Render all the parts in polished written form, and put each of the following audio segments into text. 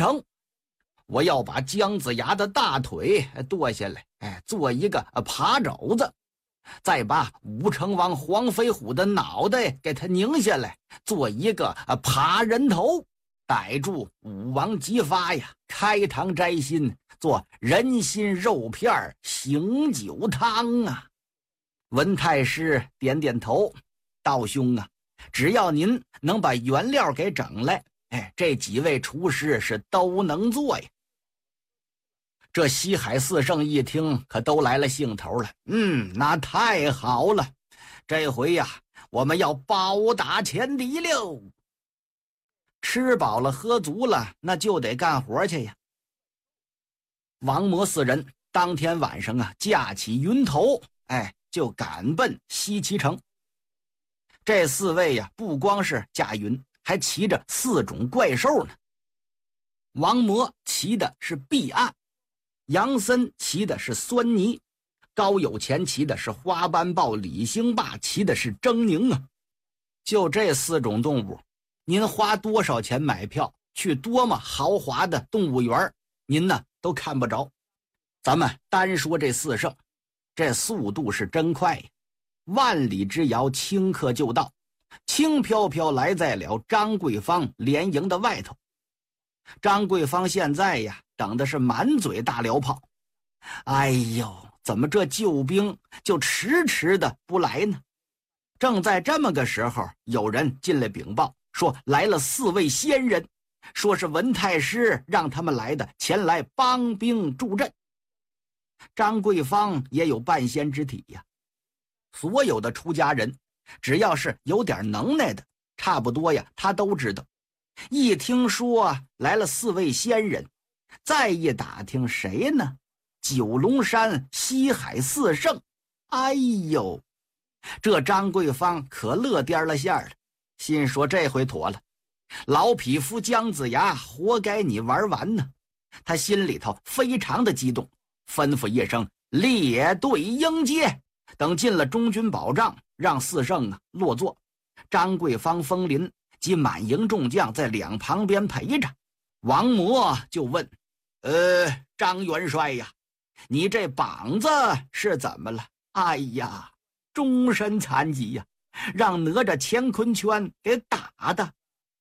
成，我要把姜子牙的大腿剁下来，做一个爬肘子，再把武成王黄飞虎的脑袋给他拧下来，做一个爬人头，逮住武王姬发呀，开膛摘心，做人心肉片醒酒汤啊！文太师点点头，道兄啊，只要您能把原料给整来，这几位厨师是都能做呀。这西海四圣一听，可都来了兴头了。那太好了，这回呀，我们要包打前敌了。吃饱了喝足了，那就得干活去呀。王魔四人当天晚上啊，架起云头，就赶奔西岐城。这四位呀，不光是驾云，还骑着4种怪兽呢。王魔骑的是毕岸，杨森骑的是酸泥，高有钱骑的是花斑豹，李兴霸骑的是狰狞啊。就这4种动物，您花多少钱买票去多么豪华的动物园，您呢都看不着。咱们单说这4圣，这速度是真快呀，万里之遥，顷刻就到，轻飘飘来在了张桂芳连营的外头。张桂芳现在呀，等的是满嘴大燎炮。哎呦，怎么这救兵就迟迟的不来呢？正在这么个时候，有人进来禀报说来了4位仙人，说是文太师让他们来的，前来帮兵助阵。张桂芳也有半仙之体呀，所有的出家人只要是有点能耐的，差不多呀，他都知道。一听说来了4位仙人，再一打听谁呢？九龙山西海4圣。哎呦，这张桂芳可乐颠了线了，心说这回妥了，老匹夫姜子牙活该你玩完呢。他心里头非常的激动，吩咐一声列队迎接。等进了中军宝帐，让4圣落座，张桂芳、风林及满营众将在两旁边陪着。王魔就问张元帅呀，你这膀子是怎么了？哎呀，终身残疾呀，让哪吒乾坤圈给打的。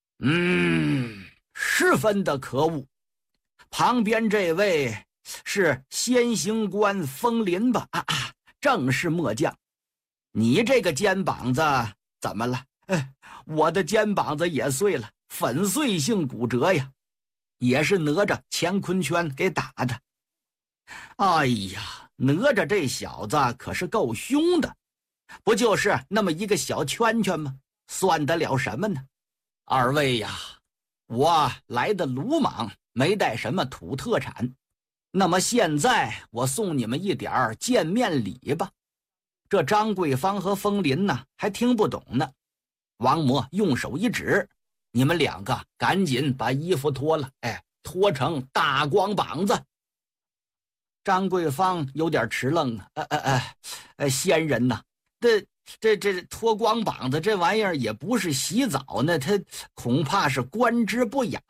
十分的可恶。旁边这位是先行官风林吧？正是末将。你这个肩膀子怎么了？我的肩膀子也碎了，粉碎性骨折呀，也是哪吒乾坤圈给打的。哎呀，哪吒这小子可是够凶的，不就是那么一个小圈圈吗？算得了什么呢？二位呀，我来的鲁莽，没带什么土特产，那么现在我送你们一点见面礼吧。这张桂芳和风林呢还听不懂呢。王魔用手一指，你们2个赶紧把衣服脱了，脱成大光膀子。张桂芳有点迟愣仙人呐，这脱光膀子这玩意儿也不是洗澡呢，他恐怕是观之不雅。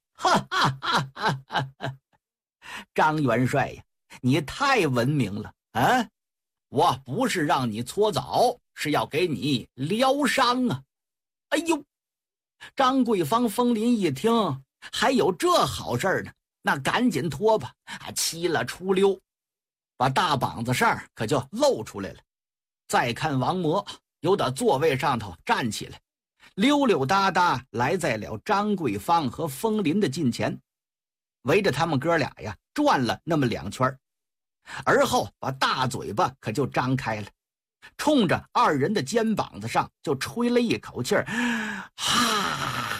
张元帅呀，你太文明了啊！我不是让你搓澡，是要给你疗伤啊！哎呦，张桂芳、风林一听还有这好事呢，那赶紧脱吧，七了出溜，把大膀子上可就露出来了。再看王魔由打座位上头站起来，溜溜达达来在了张桂芳和风林的近前，围着他们哥俩呀转了那么2圈，而后把大嘴巴可就张开了，冲着2人的肩膀子上就吹了一口气儿，哈！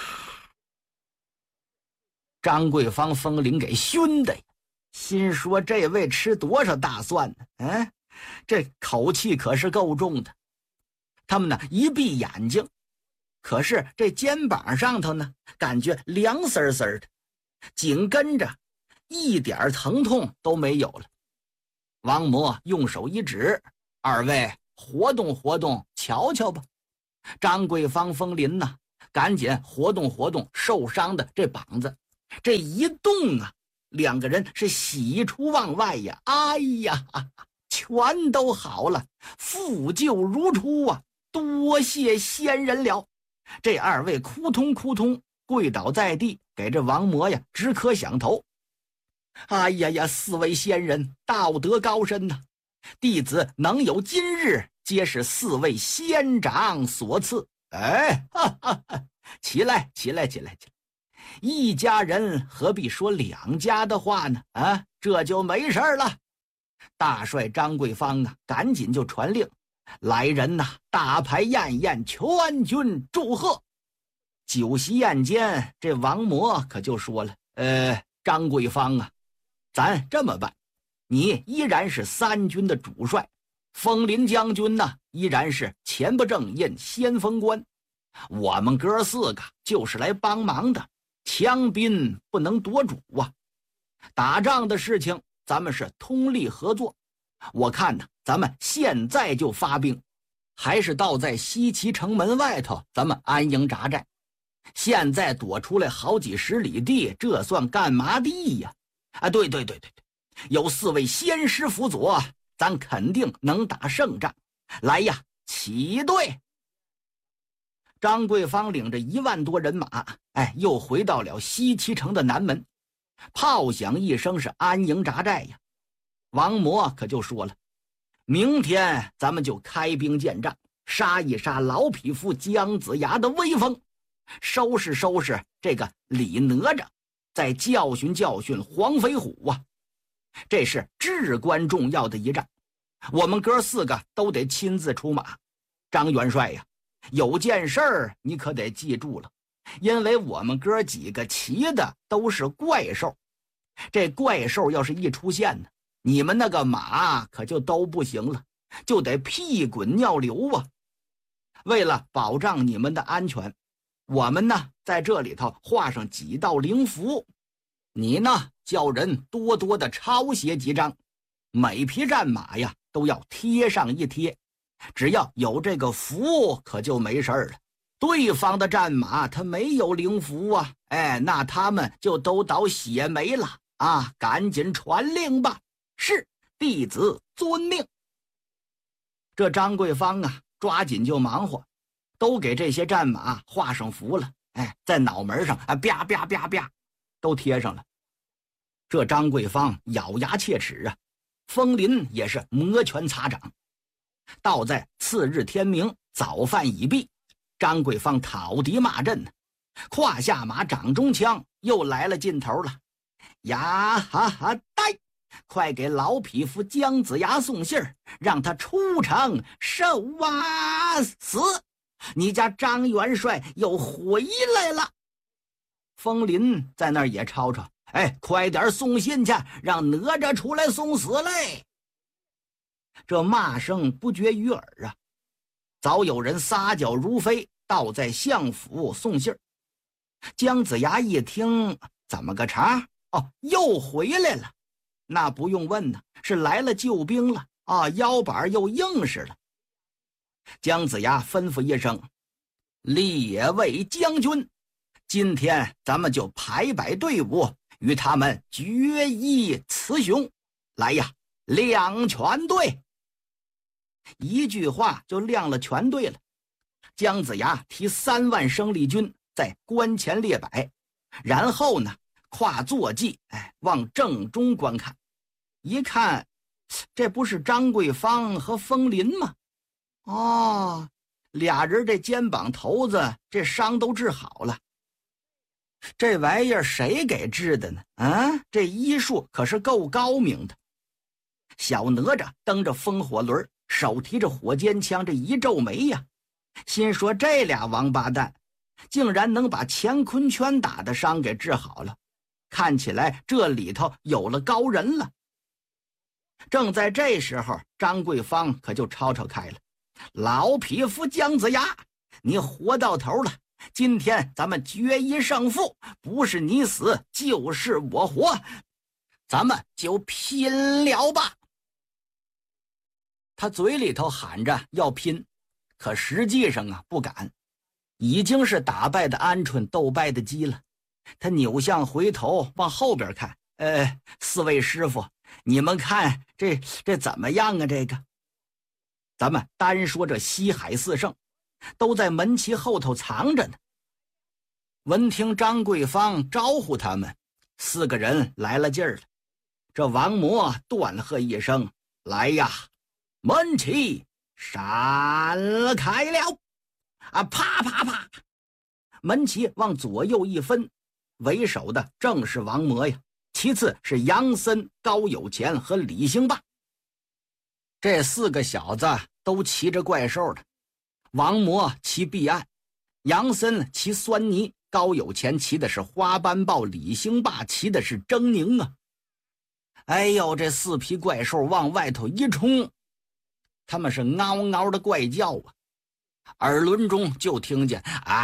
张桂芳、风林给熏的，心说这位吃多少大蒜呢？这口气可是够重的。他们呢一闭眼睛，可是这肩膀上头呢感觉凉丝丝的，紧跟着一点疼痛都没有了。王魔用手一指，二位活动活动瞧瞧吧。张桂芳、风林呢赶紧活动活动受伤的这膀子， 这一动啊，两个人是喜出望外呀！哎呀，全都好了，复旧如初啊！多谢仙人了。这二位扑通扑通跪倒在地，给这王魔呀直磕响头。哎呀呀，四位仙人道德高深呐，弟子能有今日，皆是四位仙长所赐。哎，哈哈哈，起来起来起来起来！一家人何必说两家的话呢？啊，这就没事了。大帅张桂芳啊，赶紧就传令，来人呐，大排宴宴，全军祝贺。酒席宴间，这王魔可就说了：张桂芳啊，咱这么办，你依然是三军的主帅，枫林将军呢，依然是前不正印先锋官，我们哥四个就是来帮忙的，枪兵不能夺主啊！打仗的事情咱们是通力合作，我看呢，咱们现在就发兵，还是到在西岐城门外头咱们安营扎寨。现在躲出来好几十里地，这算干嘛地呀？啊，对，有四位仙师辅佐，咱肯定能打胜仗。来呀，起队！张桂芳领着1万多人马，又回到了西岐城的南门。炮响一声，是安营扎寨呀。王魔可就说了，明天咱们就开兵建仗，杀一杀老匹夫姜子牙的威风，收拾收拾这个李哪吒，再教训教训黄飞虎啊！这是至关重要的一仗，我们哥四个都得亲自出马。张元帅呀，有件事儿你可得记住了，因为我们哥几个骑的都是怪兽，这怪兽要是一出现呢，你们那个马可就都不行了，就得屁滚尿流啊！为了保障你们的安全，我们呢在这里头画上几道灵符，你呢叫人多多的抄写几张，每匹战马呀都要贴上一贴，只要有这个符可就没事了。对方的战马他没有灵符啊，那他们就都倒血霉了啊！赶紧传令吧。是，弟子遵命。这张桂芳啊，抓紧就忙活，都给这些战马画上符了，在脑门上啪啪啪啪都贴上了。这张桂芳咬牙切齿啊，枫林也是摩拳擦掌。到在次日天明，早饭已毕，张桂芳讨敌骂阵，胯下马掌中枪，又来了劲头了。呀哈哈呆，快给老匹夫姜子牙送信儿，让他出城受啊死！你家张元帅又回来了。枫林在那儿也吵吵，快点送信去，让哪吒出来送死嘞！这骂声不绝于耳啊，早有人撒脚如飞，倒在相府送信儿。姜子牙一听，怎么个茬？又回来了。那不用问呢，是来了救兵了啊，腰板又硬实了。姜子牙吩咐一声：列位将军，今天咱们就排摆队伍，与他们决一雌雄。来呀，亮全队！一句话就亮了全队了。姜子牙提3万生力军在关前列摆，然后呢跨坐骑，往正中观看。一看，这不是张桂芳和枫林吗？俩人这肩膀头子这伤都治好了。这玩意儿谁给治的呢？这医术可是够高明的。小哪吒蹬着风火轮，手提着火尖枪，这一皱眉呀，心说这俩王八蛋竟然能把乾坤圈打的伤给治好了，看起来这里头有了高人了。正在这时候，张桂芳可就吵吵开了：老匹夫姜子牙，你活到头了，今天咱们决一胜负，不是你死就是我活，咱们就拼了吧！他嘴里头喊着要拼，可实际上不敢，已经是打败的鹌鹑斗败的鸡了。 他扭向回头往后边看，四位师傅，你们看这怎么样啊？这个，咱们单说这西海四圣，都在门旗后头藏着呢。闻听张桂芳招呼他们，4个人来了劲儿了。这王魔断喝一声：“来呀，门旗闪开了！”啪啪啪，门旗往左右一分，为首的正是王魔呀，其次是杨森、高有钱和李兴霸。这4个小子都骑着怪兽的，王魔骑避案，杨森骑酸泥，高有钱骑的是花斑豹，李兴霸骑的是狰狞啊！哎呦，这4匹怪兽往外头一冲，他们是嗷嗷的怪叫啊！耳轮中就听见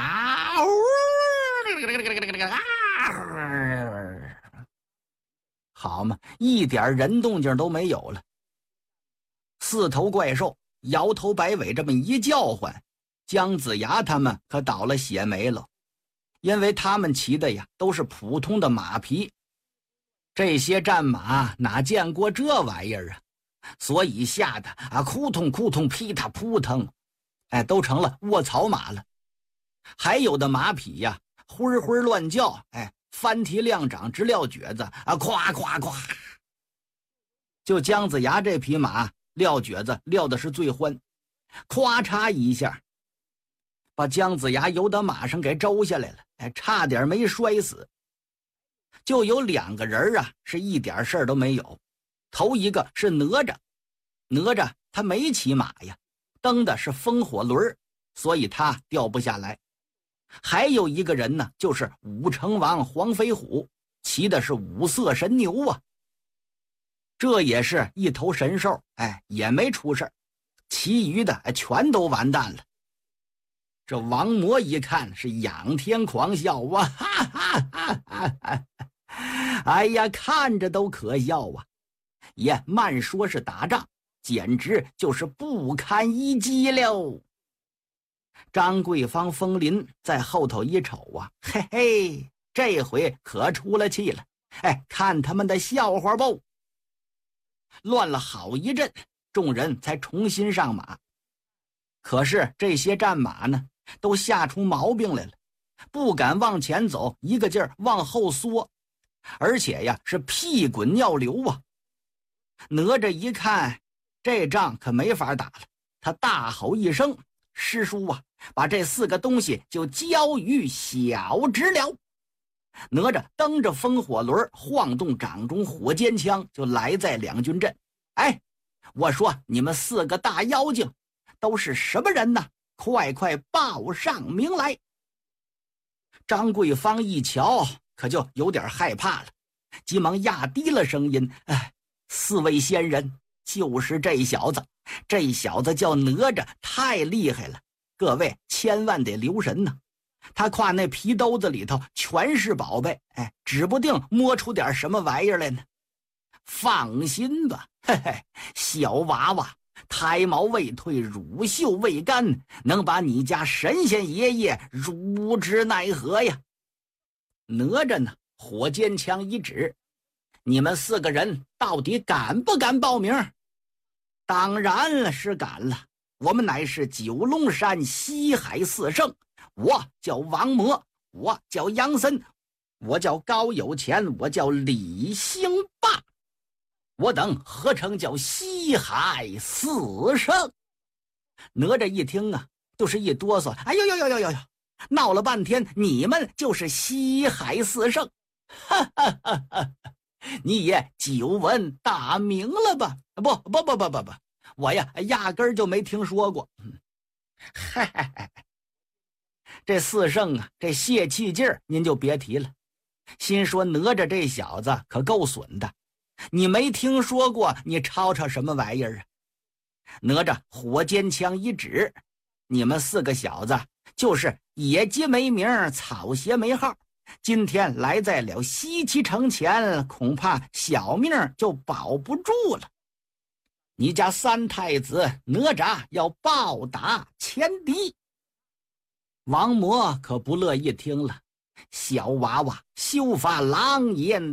好嘛，一点人动静都没有了。4头怪兽摇头摆尾这么一叫唤，姜子牙他们可倒了血霉了，因为他们骑的呀都是普通的马皮，这些战马哪见过这玩意儿啊？所以吓得扑通扑通噼嗒扑腾，都成了卧槽马了。还有的马匹呀灰灰乱叫，翻蹄亮掌直撂蹶子，夸夸夸。就姜子牙这匹马撂蹶子撂的是最欢，咵嚓一下把姜子牙由到马上给周下来了，差点没摔死。就有2个人是一点事儿都没有。头一个是哪吒，哪吒他没骑马呀，蹬的是风火轮，所以他掉不下来。还有一个人呢，就是武成王黄飞虎，骑的是五色神牛啊。这也是一头神兽，也没出事，其余的全都完蛋了。这王魔一看是仰天狂笑啊，哈哈哈哈哈！哎呀，看着都可笑啊！也慢说是打仗，简直就是不堪一击了。张桂芳、风林在后头一瞅啊，嘿嘿，这回可出了气了。看他们的笑话不？乱了好一阵，众人才重新上马。可是这些战马呢，都吓出毛病来了，不敢往前走，一个劲儿往后缩，而且呀是屁滚尿流啊！哪吒一看这仗可没法打了，他大吼一声：“师叔啊，把这4个东西就交于小侄了！”哪吒蹬着风火轮，晃动掌中火尖枪，就来在两军阵。我说你们4个大妖精都是什么人呢？快快报上名来！张桂芳一瞧，可就有点害怕了，急忙压低了声音：“4位仙人，就是这小子，这小子叫哪吒，太厉害了，各位千万得留神呢。他挎那皮兜子里头全是宝贝，指不定摸出点什么玩意儿来呢。放心吧，嘿嘿，小娃娃，胎毛未退，乳臭未干，能把你家神仙爷爷如之奈何呀？”哪吒呢，火尖枪一指：“你们4个人到底敢不敢报名？”“当然是敢了，我们乃是九龙山西海4圣，我叫王魔，我叫杨森，我叫高有钱，我叫李兴霸，我等合称叫西海4圣。”哪吒一听啊，就是一哆嗦：“哎呦呦呦呦呦呦！闹了半天，你们就是西海4圣，哈哈哈哈！你也久闻大名了吧？”“不，我呀压根儿就没听说过。”“嗨，这4圣啊，这泄气劲儿您就别提了。心说哪吒这小子可够损的，你没听说过，你吵吵什么玩意儿啊？”哪吒火尖枪一指：“你们4个小子就是野鸡没名，草鞋没号，今天来在了西岐城前，恐怕小命就保不住了。你家3太子哪吒要暴打前敌。”王魔可不乐意听了：“ 小娃娃秀发狼烟